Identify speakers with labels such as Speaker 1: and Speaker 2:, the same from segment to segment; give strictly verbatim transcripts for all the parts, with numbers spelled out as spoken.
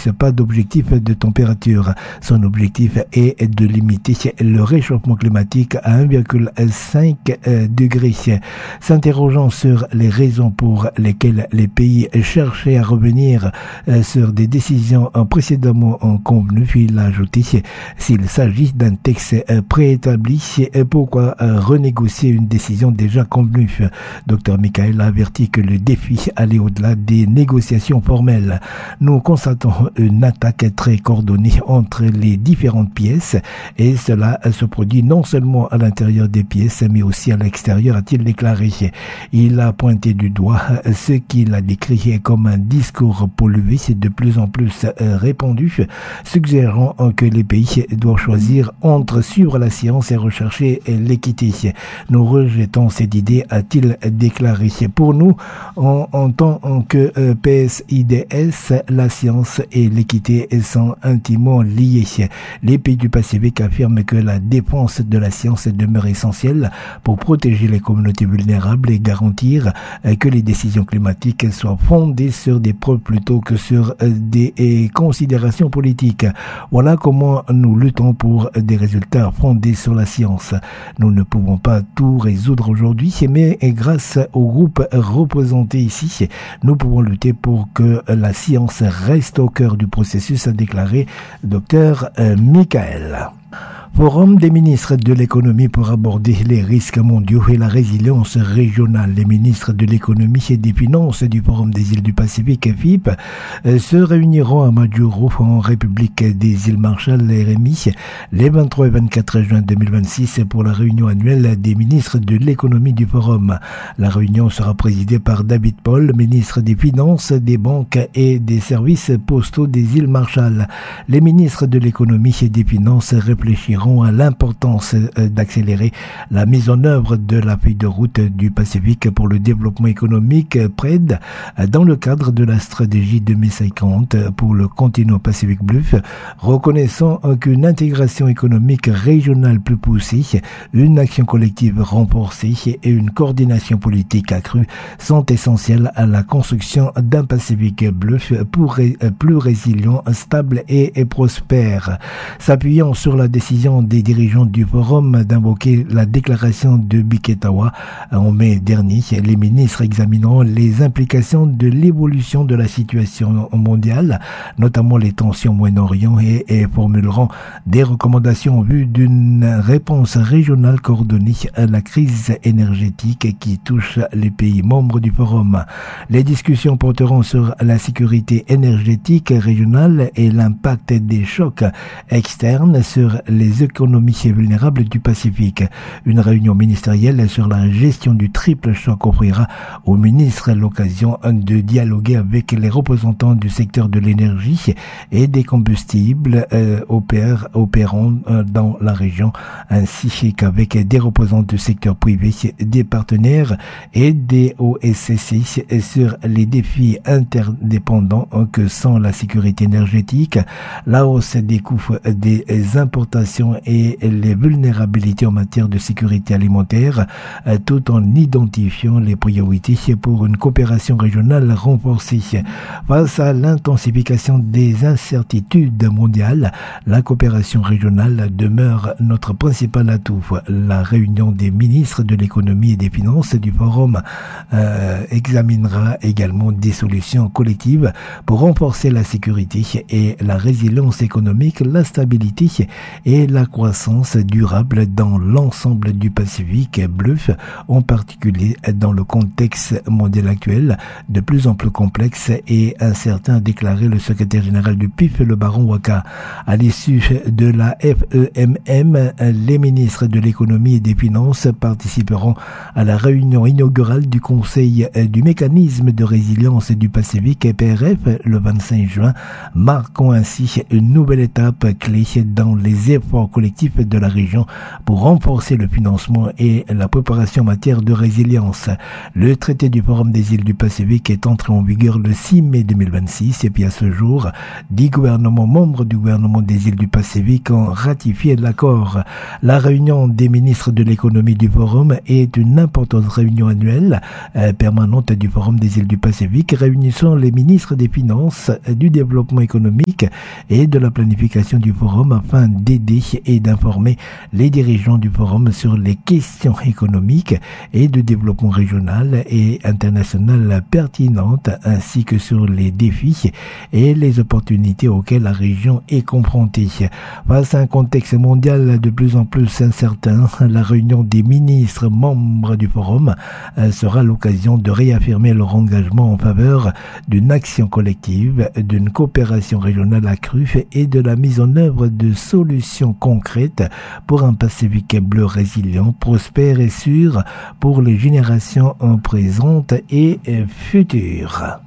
Speaker 1: fixe pas d'objectif de température. Son objectif est de limiter le réchauffement climatique à un virgule cinq degrés. S'interrogeant sur les raisons pour lesquelles les pays cherchaient à revenir sur des décisions précédemment convenues, il a ajouté: s'il s'agit d'un texte préétabli, pourquoi renégocier une décision déjà convenue? Docteur Michael a averti que le défi allait au-delà des négociations formelles. Nous constatons une attaque très coordonnée entre les différentes pièces et cela se produit non seulement à l'intérieur des pièces mais aussi à l'extérieur, a-t-il déclaré. Il a pointé du doigt ce qu'il a décrit comme un discours pollué, c'est de plus en plus répandu, suggérant que les pays doivent choisir entre suivre la science et rechercher l'équité. Nous rejetons cette idée, a-t-il déclaré. Pour nous, en, en tant que euh, P S I D S, la science et l'équité sont intimement liées. Les pays du Pacifique affirment que la défense de la science demeure essentielle pour protéger les communautés vulnérables et garantir euh, que les décisions climatiques soient fondées sur des preuves plutôt que sur euh, des euh, considérations politiques. Voilà comment nous luttons pour des résultats fondés sur la science. Nous ne pouvons pas tout résoudre aujourd'hui, mais grâce au groupe représenté ici, nous pouvons lutter pour que la science reste au cœur du processus, a déclaré Docteur Michael. Forum des ministres de l'économie pour aborder les risques mondiaux et la résilience régionale. Les ministres de l'économie et des finances du Forum des îles du Pacifique, F I P, se réuniront à Majuro, en République des îles Marshall, R M I, les vingt-trois et vingt-quatre juin deux mille vingt-six pour la réunion annuelle des ministres de l'économie du Forum. La réunion sera présidée par David Paul, ministre des Finances, des banques et des services postaux des îles Marshall. Les ministres de l'économie et des finances réfléchiront à l'importance d'accélérer la mise en œuvre de la feuille de route du Pacifique pour le développement économique P R E D dans le cadre de la stratégie deux mille cinquante pour le continent Pacifique Bleu, reconnaissant qu'une intégration économique régionale plus poussée, une action collective renforcée et une coordination politique accrue sont essentielles à la construction d'un Pacifique bleu plus résilient, stable et prospère. S'appuyant sur la décision des dirigeants du forum d'invoquer la déclaration de Biketawa en mai dernier, les ministres examineront les implications de l'évolution de la situation mondiale, notamment les tensions au Moyen-Orient, et, et formuleront des recommandations en vue d'une réponse régionale coordonnée à la crise énergétique qui touche les pays membres du forum. Les discussions porteront sur la sécurité énergétique régionale et l'impact des chocs externes sur les économies vulnérables du Pacifique. Une réunion ministérielle sur la gestion du triple choc offrira aux ministres l'occasion de dialoguer avec les représentants du secteur de l'énergie et des combustibles euh, opère, opérant euh, dans la région, ainsi qu'avec des représentants du secteur privé, des partenaires et des O S C C sur les défis interdépendants que sont la sécurité énergétique, la hausse des coûts des importations et les vulnérabilités en matière de sécurité alimentaire, tout en identifiant les priorités pour une coopération régionale renforcée. Face à l'intensification des incertitudes mondiales, la coopération régionale demeure notre principal atout. La réunion des ministres de l'économie et des finances du forum euh, examinera également des solutions collectives pour renforcer la sécurité et la résilience économique, la stabilité et la croissance durable dans l'ensemble du Pacifique bleu, en particulier dans le contexte mondial actuel de plus en plus complexe et incertain, a déclaré le secrétaire général du P I F, le baron Waka. À l'issue de la F E M M, les ministres de l'économie et des finances participeront à la réunion inaugurale du Conseil du mécanisme de résilience du Pacifique, P R F, le vingt-cinq juin, marquant ainsi une nouvelle étape clé dans les efforts efforts collectifs de la région pour renforcer le financement et la préparation en matière de résilience. Le traité du Forum des îles du Pacifique est entré en vigueur le six mai deux mille vingt-six et puis à ce jour, dix gouvernements membres du gouvernement des îles du Pacifique ont ratifié l'accord. La réunion des ministres de l'économie du Forum est une importante réunion annuelle euh, permanente du Forum des îles du Pacifique réunissant les ministres des Finances, du développement économique et de la planification du Forum afin d'aider et d'informer les dirigeants du Forum sur les questions économiques et de développement régional et international pertinentes ainsi que sur les défis et les opportunités auxquelles la région est confrontée. Face à un contexte mondial de plus en plus incertain, la réunion des ministres membres du Forum sera l'occasion de réaffirmer leur engagement en faveur d'une action collective, d'une coopération régionale accrue et de la mise en œuvre de solutions concrètes pour un Pacifique bleu résilient, prospère et sûr pour les générations présentes et futures.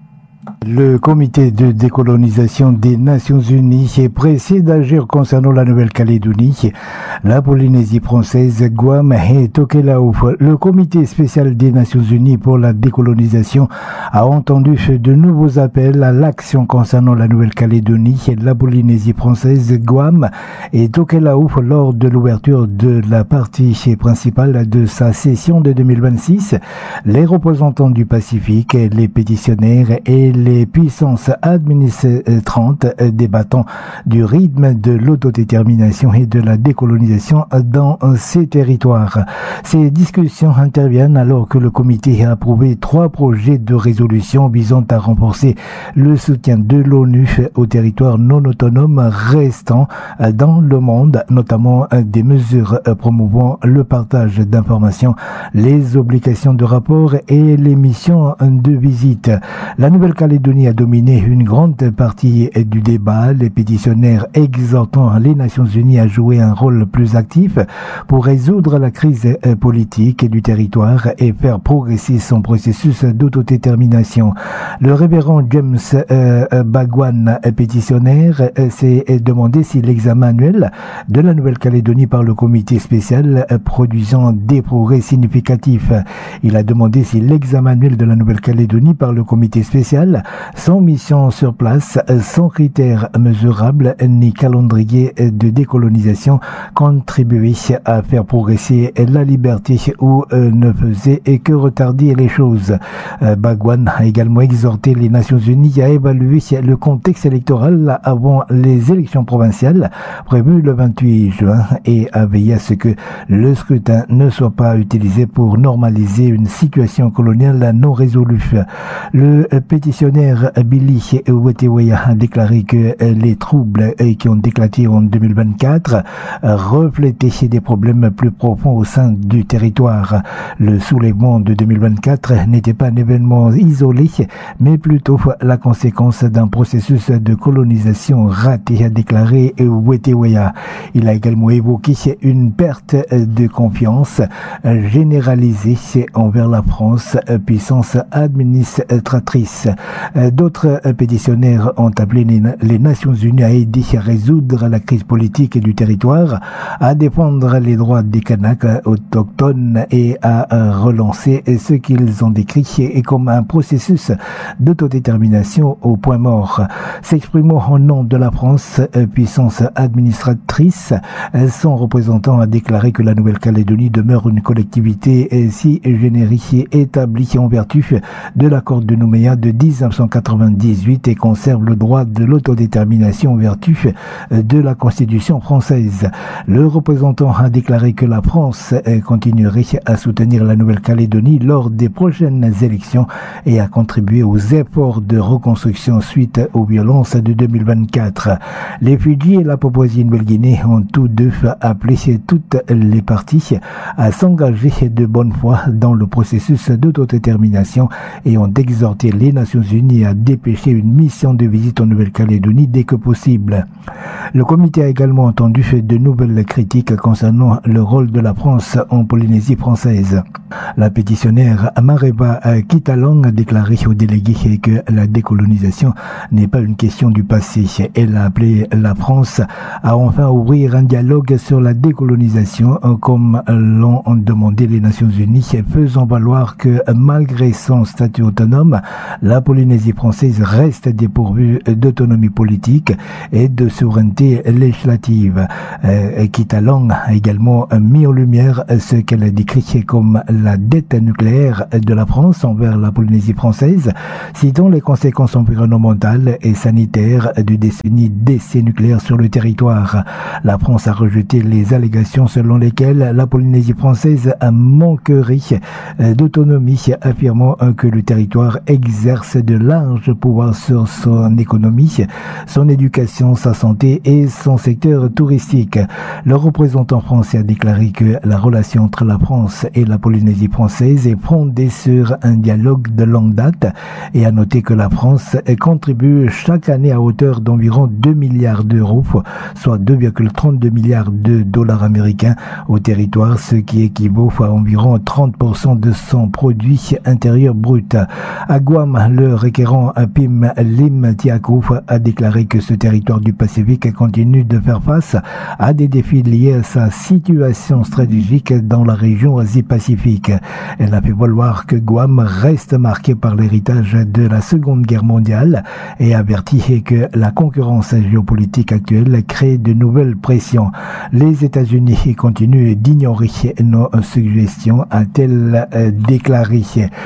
Speaker 1: Le comité de décolonisation des Nations Unies est pressé d'agir concernant la Nouvelle-Calédonie, la Polynésie française, Guam et Tokelau. Le comité spécial des Nations Unies pour la décolonisation a entendu de nouveaux appels à l'action concernant la Nouvelle-Calédonie, la Polynésie française, Guam et Tokelau lors de l'ouverture de la partie principale de sa session de deux mille vingt-six. Les représentants du Pacifique, les pétitionnaires et les puissances administrantes débattant du rythme de l'autodétermination et de la décolonisation dans ces territoires. Ces discussions interviennent alors que le comité a approuvé trois projets de résolution visant à renforcer le soutien de l'ONU aux territoires non autonomes restants dans le monde, notamment des mesures promouvant le partage d'informations, les obligations de rapport et les missions de visite. La Nouvelle-Calédonie a dominé une grande partie du débat, les pétitionnaires exhortant les Nations Unies à jouer un rôle plus actif pour résoudre la crise politique du territoire et faire progresser son processus d'autodétermination. Le révérend James euh, Bhagwan, pétitionnaire, s'est demandé si l'examen annuel de la Nouvelle-Calédonie par le comité spécial produisant des progrès significatifs. Il a demandé si l'examen annuel de la Nouvelle-Calédonie par le comité spécial, sans mission sur place, sans critères mesurables ni calendrier de décolonisation, contribuait à faire progresser la liberté ou euh, ne faisait que retarder les choses. Euh, Bhagwan a également exhorté les Nations Unies à évaluer le contexte électoral avant les élections provinciales prévues le vingt-huit juin et a veillé à ce que le scrutin ne soit pas utilisé pour normaliser une situation coloniale non résolue. Le pétitionnaire Billy Weteweya a déclaré que les troubles qui ont éclaté en deux mille vingt-quatre reflétaient des problèmes plus profonds au sein du territoire. Le soulèvement de deux mille vingt-quatre n'était pas un événement isolé, mais plutôt la conséquence d'un processus de colonisation raté, a déclaré Weteweya. Il a également évoqué une perte de confiance généralisée envers la France, puissance administratrice. D'autres pétitionnaires ont appelé les Nations Unies à aider à résoudre la crise politique du territoire, à défendre les droits des Kanaks autochtones et à relancer ce qu'ils ont décrit comme un processus d'autodétermination au point mort. S'exprimant au nom de la France, puissance administratrice, son représentant a déclaré que la Nouvelle-Calédonie demeure une collectivité si générique établie en vertu de l'accord de Nouméa de dix-neuf cent quatre-vingt-dix-huit et conserve le droit de l'autodétermination en vertu de la Constitution française. Le représentant a déclaré que la France continuerait à soutenir la Nouvelle-Calédonie lors des prochaines élections et à contribuer aux efforts de reconstruction suite aux violences de deux mille vingt-quatre. Les Fidji et la Papouasie-Nouvelle-Guinée ont tous deux appelé toutes les parties à s'engager de bonne foi dans le processus d'autodétermination et ont exhorté les Nations États-Unis à dépêcher une mission de visite en Nouvelle-Calédonie dès que possible. Le comité a également entendu de nouvelles critiques concernant le rôle de la France en Polynésie française. La pétitionnaire Mareba Kitalong a déclaré aux délégués que la décolonisation n'est pas une question du passé. Elle a appelé la France à enfin ouvrir un dialogue sur la décolonisation comme l'ont demandé les Nations Unies, faisant valoir que malgré son statut autonome, la Polynésie française reste dépourvue d'autonomie politique et de souveraineté législative. Euh, Kitalong a également mis en lumière ce qu'elle a décrit comme la dette nucléaire de la France envers la Polynésie française, citant les conséquences environnementales et sanitaires du décennie d'essais nucléaires sur le territoire. La France a rejeté les allégations selon lesquelles la Polynésie française manquerait d'autonomie, affirmant que le territoire exerce de larges pouvoirs sur son économie, son éducation, sa santé et son secteur touristique. Le représentant français a déclaré que la relation entre la France et la Polynésie française est fondée sur un dialogue de longue date et a noté que la France contribue chaque année à hauteur d'environ deux milliards d'euros, soit deux virgule trente-deux milliards de dollars américains au territoire, ce qui équivaut à environ trente pour cent de son produit intérieur brut. À Guam, le requérant Pim Lim Tiakou a déclaré que ce territoire du Pacifique continue de faire face à des défis liés à sa situation stratégique dans la région Asie-Pacifique. Elle a fait valoir que Guam reste marqué par l'héritage de la Seconde Guerre mondiale et averti que la concurrence géopolitique actuelle crée de nouvelles pressions. Les États-Unis continuent d'ignorer nos suggestions, a-t-elle déclaré.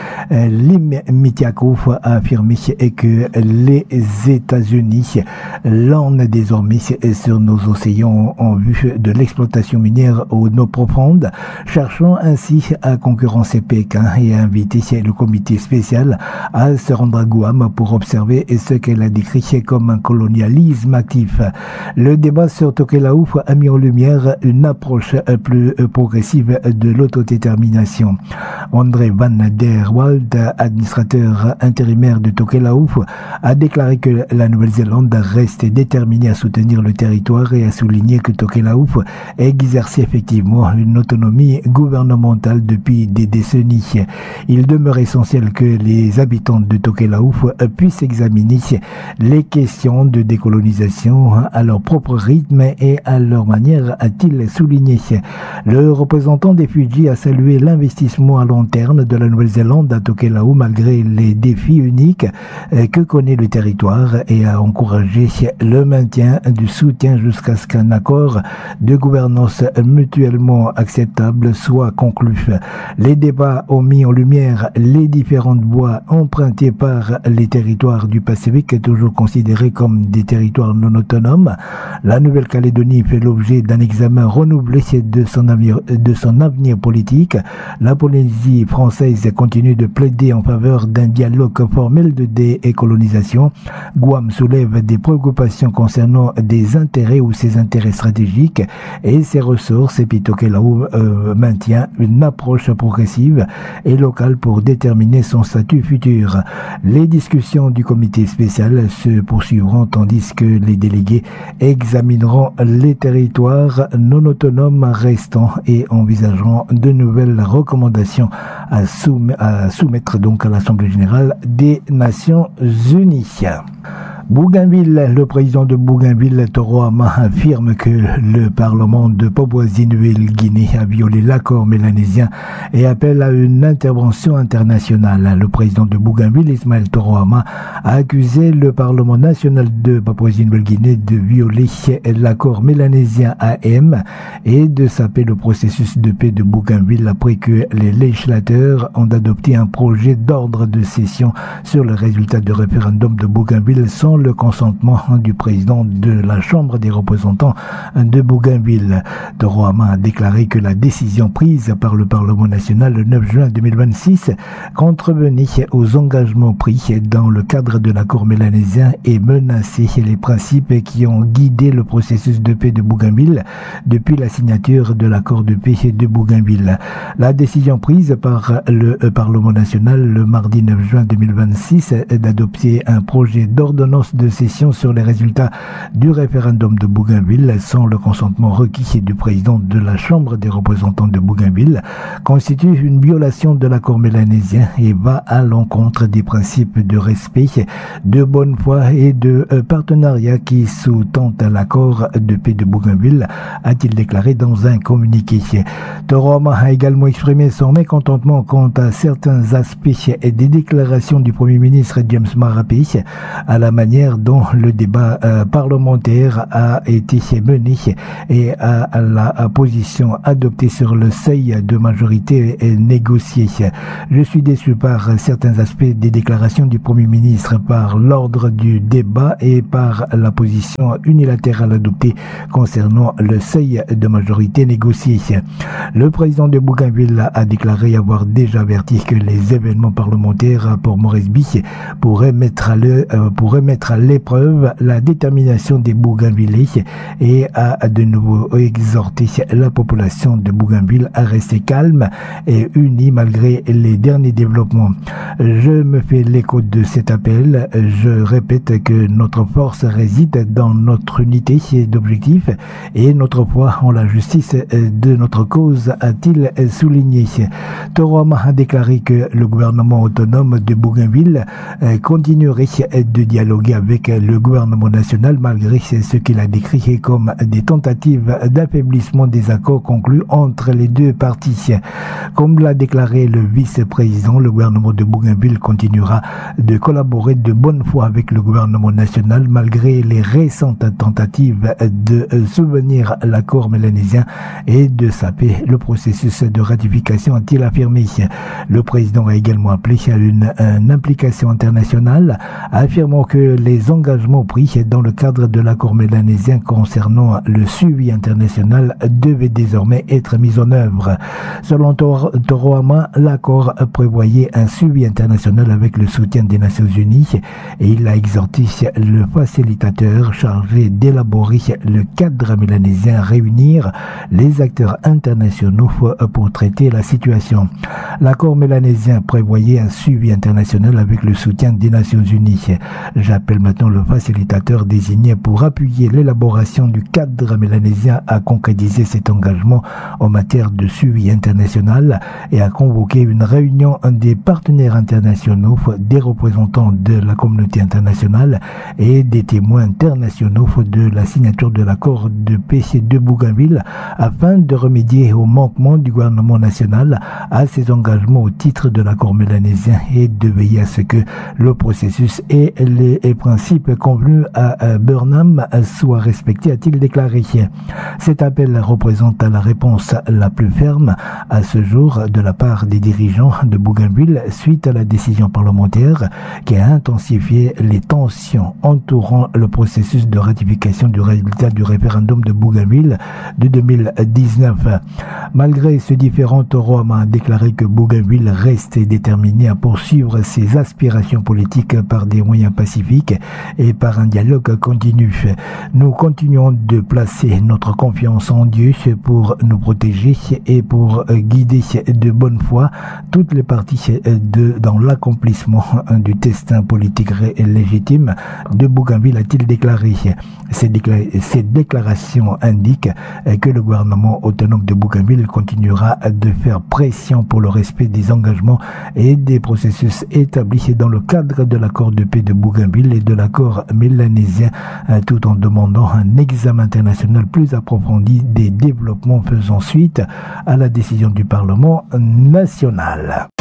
Speaker 1: Lim Mitiakou a affirmé que les États-Unis lorgnent désormais sur nos océans en vue de l'exploitation minière aux eaux profondes, cherchant ainsi à concurrencer Pékin et à inviter le comité spécial à se rendre à Guam pour observer ce qu'elle a décrit comme un colonialisme actif. Le débat sur Tokelau a mis en lumière une approche plus progressive de l'autodétermination. André Van der Wald, administrateur intérimaire de Tokelau, a déclaré que la Nouvelle-Zélande reste déterminée à soutenir le territoire et a souligné que Tokelau exerçait effectivement une autonomie gouvernementale depuis des décennies. Il demeure essentiel que les habitants de Tokelau puissent examiner les questions de décolonisation à leur propre rythme et à leur manière, a-t-il souligné. Le représentant des Fidji a salué l'investissement à long terme de la Nouvelle-Zélande à Tokelau malgré les défis uniques que connaît le territoire et a encouragé le maintien du soutien jusqu'à ce qu'un accord de gouvernance mutuellement acceptable soit conclu. Les débats ont mis en lumière les différentes voies empruntées par les territoires du Pacifique, toujours considérés comme des territoires non autonomes. La Nouvelle-Calédonie fait l'objet d'un examen renouvelé de son avenir, de son avenir politique. La Polynésie française continue de plaider en faveur d'un dialogue formel de décolonisation. Guam soulève des préoccupations concernant des intérêts ou ses intérêts stratégiques et ses ressources, et puis Tokelau euh, maintient une approche progressive et locale pour déterminer son statut futur. Les discussions du comité spécial se poursuivront tandis que les délégués examineront les territoires non autonomes restants et envisageront de nouvelles recommandations à, soum- à soumettre donc à l'Assemblée générale des Nations Unies. Bougainville, le président de Bougainville, Toroama, affirme que le Parlement de Papouasie-Nouvelle-Guinée a violé l'accord mélanésien et appelle à une intervention internationale. Le président de Bougainville, Ismaël Toroama, a accusé le Parlement national de Papouasie-Nouvelle-Guinée de violer l'accord mélanésien A M et de saper le processus de paix de Bougainville après que les législateurs ont adopté un projet d'ordre de session sur le résultat du référendum de Bougainville sans sans le consentement du président de la Chambre des représentants de Bougainville. Toroama a déclaré que la décision prise par le Parlement national le neuf juin deux mille vingt-six contrevenait aux engagements pris dans le cadre de l'accord mélanésien et menaçait les principes qui ont guidé le processus de paix de Bougainville depuis la signature de l'accord de paix de Bougainville. La décision prise par le Parlement national le mardi neuf juin deux mille vingt-six d'adopter un projet d'ordonnance de cession sur les résultats du référendum de Bougainville sans le consentement requis du président de la Chambre des représentants de Bougainville constitue une violation de l'accord mélanésien et va à l'encontre des principes de respect, de bonne foi et de partenariat qui sous-tendent l'accord de paix de Bougainville, a-t-il déclaré dans un communiqué. Toroama a également exprimé son mécontentement quant à certains aspects et des déclarations du Premier ministre James Marape à la manière dont le débat euh, parlementaire a été mené et à la position adoptée sur le seuil de majorité négociée. Je suis déçu par certains aspects des déclarations du Premier ministre, par l'ordre du débat et par la position unilatérale adoptée concernant le seuil de majorité négocié. Le président de Bougainville a déclaré avoir déjà averti que les événements parlementaires pour Maurice Bi pourraient mettre à le, euh, pourraient mettre à l'épreuve la détermination des Bougainvillais et a de nouveau exhorté la population de Bougainville à rester calme et unie malgré les derniers développements. Je me fais l'écho de cet appel. Je répète que notre force réside dans notre unité d'objectifs et notre foi en la justice de notre cause, a-t-il souligné. Toroama a déclaré que le gouvernement autonome de Bougainville continuerait de dialoguer avec le gouvernement national malgré ce qu'il a décrit comme des tentatives d'affaiblissement des accords conclus entre les deux parties. Comme l'a déclaré le vice-président, le gouvernement de Bougainville continuera de collaborer de bonne foi avec le gouvernement national malgré les récentes tentatives de soutenir l'accord mélanésien et de saper le processus de ratification, a-t-il affirmé. Le président a également appelé à une, une implication internationale, affirmant que les engagements pris dans le cadre de l'accord mélanésien concernant le suivi international devaient désormais être mis en œuvre. Selon Toroama, l'accord prévoyait un suivi international avec le soutien des Nations Unies et il a exhorté le facilitateur chargé d'élaborer le cadre mélanésien à réunir les acteurs internationaux pour traiter la situation. L'accord mélanésien prévoyait un suivi international avec le soutien des Nations Unies. J'appelle maintenant le facilitateur désigné pour appuyer l'élaboration du cadre mélanésien à concrétiser cet engagement en matière de suivi international et à convoquer une réunion des partenaires internationaux, des représentants de la communauté internationale et des témoins internationaux de la signature de l'accord de paix de Bougainville afin de remédier au manquement du gouvernement national à ses engagements au titre de l'accord mélanésien et de veiller à ce que le processus et les principes convenus à Burnham soient respectés, a-t-il déclaré. Cet appel représente la réponse la plus ferme à ce jour de la part des dirigeants de Bougainville suite à la décision parlementaire qui a intensifié les tensions entourant le processus de ratification du résultat du référendum de Bougainville de deux mille dix-neuf. Malgré ce différend, Toroama a déclaré que Bougainville reste déterminé à poursuivre ses aspirations politiques par des moyens pacifiques et par un dialogue continu. Nous continuons de placer notre confiance en Dieu pour nous protéger et pour guider de bonne foi toutes les parties de, dans l'accomplissement du destin politique légitime de Bougainville, a-t-il déclaré. Ces, décla- ces déclarations indiquent que le gouvernement autonome de Bougainville continuera de faire pression pour le respect des engagements et des processus établis dans le cadre de l'accord de paix de Bougainville et de l'accord mélanésien, tout en demandant un examen international plus approfondi des développements faisant suite à la décision du Parlement national.